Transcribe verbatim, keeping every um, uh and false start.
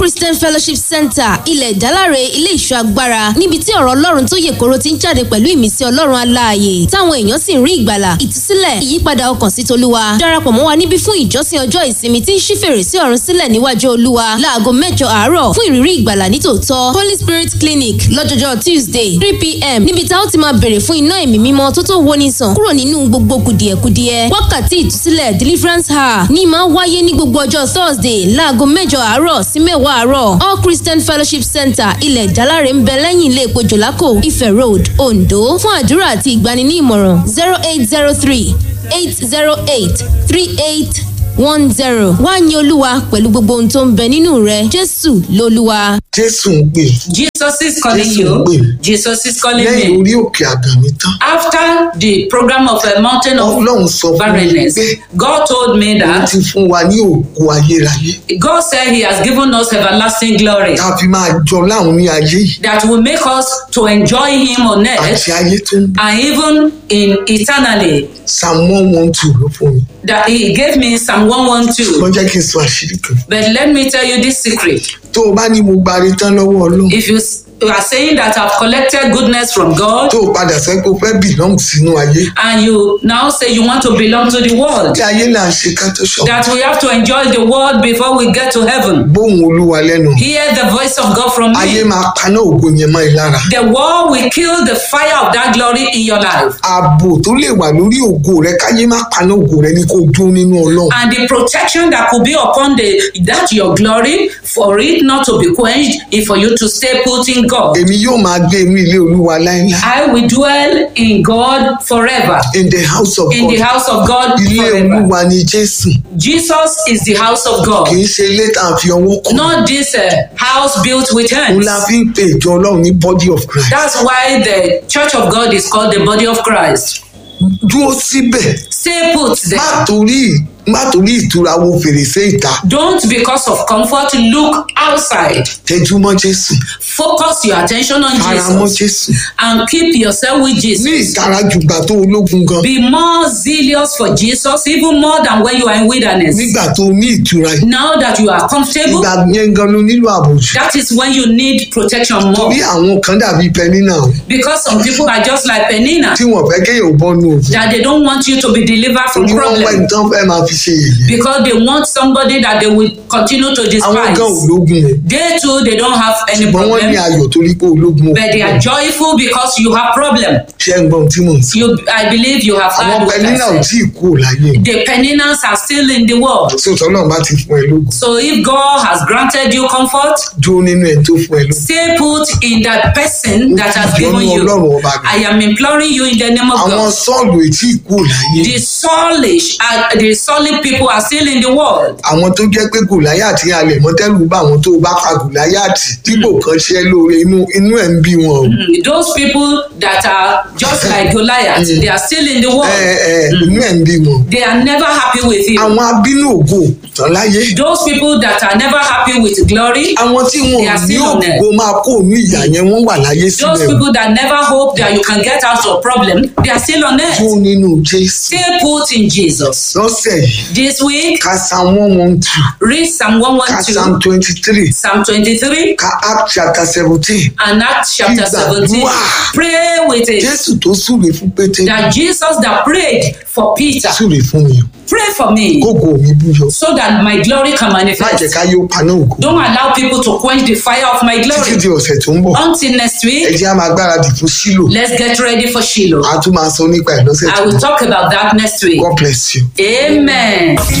Christian Fellowship Center ilẹ̀ ìdáláre ilé ìṣọ́ agbára níbi tí ọ̀rọ̀ Ọlọ́run tó yè koro ti ń jáde pẹ̀lú ìmísí Ọlọ́run aláàyè táwọn èèyàn sì ń rí ìgbàlà ìtúsílẹ̀ ìyípadà ọkàn sí t'Olúwa. Darapọ̀ mọ́ wa níbí fún ìjọsìn ọjọ́ ìsinmi tí ń ṣí fèrèsé ọ̀run sílẹ̀ níwájú Olúwa láago mẹ́jọ àárọ̀ fún ìrírí ìgbàlà nítòótọ́. Holy Spirit Clinic lọ́jọ́jọ́ Tuesday three p m níbi tá ó ti máa bèrè fún iná ẹ̀mí mímọ́ tó tó woni sàn kúrò nínú gbogbo kùdìẹ̀kudiẹ. Wákàtí ìtúsílẹ̀ deliverance hour ní máa wáyé ní gbogbo ọjọ́ Thursday láago mẹ́jọ àárọ̀ sí mẹ́wàá àárọ̀. All Christian Fellowship Center ilẹ̀ ìdáláre ń bẹ lẹ́yìn ilé epo Jòlákò Ifẹ̀ Road Ondo. Fún àdúrà àti ìgbani ní ìmọ̀ràn zero eight zero three eight zero eight three eight one zero. Wá ní Olúwa pẹ̀lú gbogbo ohun tó ń bẹ nínú rẹ̀. Jésù lolúwa. Jésù ń pè. Jesus is calling you. Jesus is calling me. Lẹ́yìn orí òkè àgàmì tán. After the program of a mountain of Ọlọ́run sọ fún mi barrenness, pé God told me ó that ti fún wa ní ògo ayérayé. God said He has given us everlasting glory Tá a fi máa jọ láwọn ní ayé yìí. that will make us to enjoy Him on earth Àti ayé tó ń bọ̀. and even in eternally. Psalm one one two ló fún mi. That He gave me Psalm one one two. Wọ́n jẹ́ kí n sọ àṣírí kan. But let me tell you this secret. Tó o bá ní mo gbari tán lọ́wọ́ Ọlọ́run. If you s- you are saying that I've collected goodness from God, Tó o padà sẹ́ pé o fẹ́ belong sínú ayé. and you now say you want to belong to the world, Tí ayé là ń ṣe ká tó ṣọ. that we have to enjoy the world before we get to heaven. Bóhùn Olúwa lẹ́nu. Hear the voice of God from Ayé me. máa paná ògo yẹn mọ́ ẹ lára. The world will kill the fire of that glory in your life. Ààbò tó lè wà lórí ògo rẹ káyé má paná ògo rẹ ní kó dúró nínú Ọlọ́run. And the protection that could be upon the that your glory, for it not to be quenched, is for you to stay put in God. Èmi yóò máa gbé inú ilé Olúwa láéláé. I will dwell in God forever. In the house of In God. the house of God Ilé forever. Olúwa ni Jésù. Jesus is the house of God. Kì í ṣe ilé tá à ń fi ọwọ́ kọ́. Not this uh, house built with Òun hands. la fi ń pe ìjọ Ọlọ́run ní body of Christ. That's why the church of God is called the body of Christ. Dúró síbẹ̀. Stay put there. Má torí má torí ìtura wo fèrèsé ìta. Don't, because of comfort, look outside. Tẹjúmọ́ Jésù. Focus your attention on Faramọ́ Jesus Jésù. and keep yourself with Ní Jesus. ìtara jùgbà tó ológun gan. Be more zealous for Jesus, even more than when you are in wilderness. Nígbà tó ní ìtura yìí. Now that you are comfortable, Ìgbà yẹn gan ló nílò àbòjù. that is when you need protection more. Torí àwọn kan dàbí Pẹ́nínà o. Because some people are just like Penina, Tí wọ́n fẹ́ kéèyàn bọ́nú òfin. that they don't want you to be delivered from Torí wọ́n wá problems. ìtàn fẹ́ máa fi ṣe yèyé. Because they want somebody that they will continue to Àwọn despise. gan ológun o. They too, they don't have any Ṣùgbọ́n wọ́n ní problem, ayọ̀ torí pé ológun o. but they are joyful because you have problem. Ṣé ń gbọ́n tí mò ń sọ? You, I believe you have Àwọn heard what I Pẹ́nínà ò said. tí ì kú láyé. The Peninners are still in the world. Sọ̀tọ̀ náà bá ti fún ẹ lógun. So if God has granted you comfort, Dúró nínú ẹ̀ tó fún ẹ lógun. stay put in that person that has given you. Ọlọ́run ọba I mi. am imploring you in the name of Àwọn God. Sọ́ọ̀lù ètí ìkú láyé. The soulish, uh, the solid people are still in the world. Àwọn tó jẹ́ pé Gòláyàtì alẹ̀ mọ́tẹ́lù bá àwọn tó bá pa Gòláyàtì dípò kan ṣe lóore inú inú ẹ̀ ń bí wọn o. Mm, Those people that are just like Goliath, they are still in the Ẹ world. ẹ inú ẹ̀ ń bí wọn. They are never happy with you. Àwọn abínú ògo tán láyé. Those people that are never happy with glory, Àwọn tí wọn They are ò ní still on earth. ògo máa kó òun ìyà yẹn wọ́n wà láyé those sílẹ̀ o. people that never hope that you can get out of problem, they are still on earth. Dúró nínú Jésù. Stay put in Jesus. Lọ́sẹ̀ yìí, This week, ka Psalm one one two, read Psalm one ka twelve, Psalm twenty-three, Psalm twenty-three, ka Acts chapter seventeen. and Acts chapter seventeen. Gbàdúrà. Pray with it. Jésù tó súre fún Pétérù That Jesus that prayed for Peter, súre fún mi. pray for me Kókò mi búyọ. so that my glory can Má jẹ́ manifest. ká yóò paná ògo. Don't allow people to quench the fire of my Títí glory. di ọ̀sẹ̀ tó ń bọ̀. Until next Ẹ week, jẹ́ á máa gbáradì fún Ṣílò. let's get ready for Shiloh. A tún máa sọ nípa ẹ̀ lọ́sẹ̀ I tó ń will bọ̀. talk about that next week. God bless you. Amen.